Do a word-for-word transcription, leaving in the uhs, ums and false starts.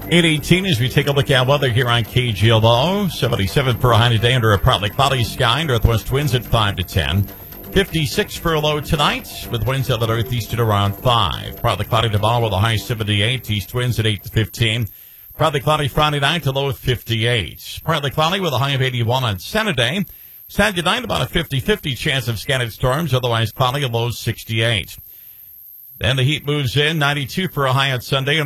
eight eighteen as we take a look at weather here on K G L O. seventy-seven for a high today under a partly cloudy sky. Northwest winds at five to ten. fifty-six for a low tonight with winds out of the northeast at around five. Partly cloudy tomorrow with a high seventy-eight. East winds at eight to fifteen. Partly cloudy Friday night to low fifty-eight. Partly cloudy with a high of eighty-one on Saturday. Saturday night about a fifty-fifty chance of scattered storms. Otherwise cloudy, a low sixty-eight. Then the heat moves in. ninety-two for a high on Sunday.